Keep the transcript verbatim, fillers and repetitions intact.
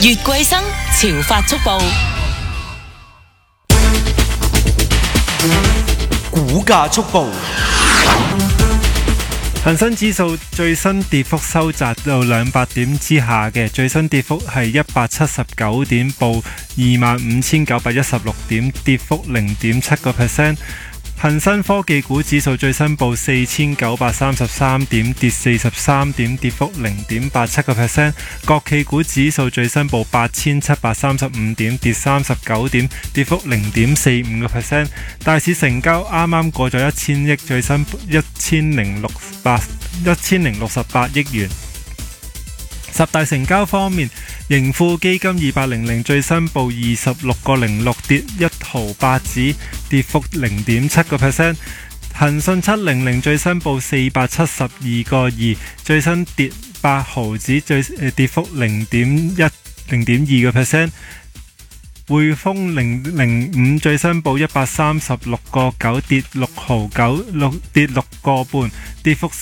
越貴生潮發速報， 股價速報。 恒生指數最新跌幅收窄到兩百點之下嘅，最新跌幅係一百七十九點，報二萬五千九百一十六點，跌幅零點七個 percent。恒生科技股指數最新報四千九百三十三點，跌四十三點，跌幅零點八七個 percent。國企股指數最新報八千七百三十五點，跌三十九點，跌幅零點四五個 percent。大市成交啱啱過咗一千億，最新一千零六八一千零六十八億元。十大成交方面，盈富基金二八零零最新報二十六個零六，跌一毫八子，跌幅零點七個 percent。恒信七零零最新報四百七十二個二，最新跌八毫子，最跌幅零點一零點二個 percent。匯豐零零五最新報一百三十六個九，跌六毫九，六跌六個半，跌幅